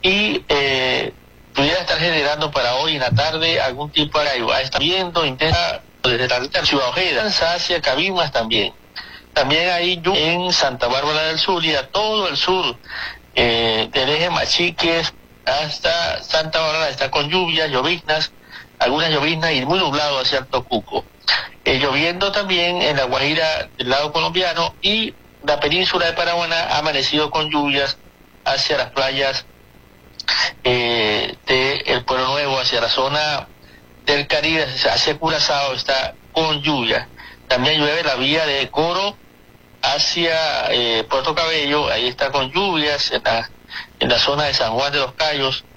y pudiera estar generando para hoy en la tarde algún tipo de rayo. Está viendo intensa desde la Ciudad Ojeda hacia Cabimas también. También hay en Santa Bárbara del Zulia, todo el sur, del eje Machiques hasta Santa Bárbara está con lluvias, lloviznas, algunas lloviznas y muy nublado hacia Alto Cuco. Lloviendo también en la Guajira del lado colombiano, y la península de Paraguaná ha amanecido con lluvias hacia las playas de El Pueblo Nuevo, hacia la zona del Caribe, hacia Curazao está con lluvia. También llueve la vía de Coro hacia Puerto Cabello, ahí está con lluvias en la zona de San Juan de los Cayos,